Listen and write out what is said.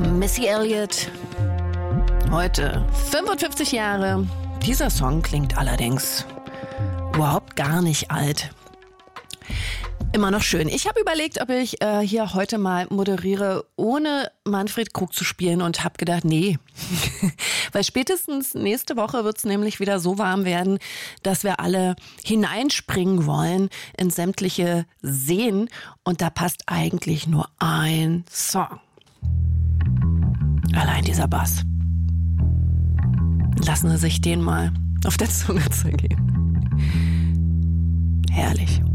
Missy Elliott, heute 55 Jahre. Dieser Song klingt allerdings überhaupt gar nicht alt. Immer noch schön. Ich habe überlegt, ob ich hier heute mal moderiere, ohne Manfred Krug zu spielen und habe gedacht, nee. Weil spätestens nächste Woche wird es nämlich wieder so warm werden, dass wir alle hineinspringen wollen in sämtliche Seen. Und da passt eigentlich nur ein Song. Allein dieser Bass. Lassen Sie sich den mal auf der Zunge zergehen. Herrlich.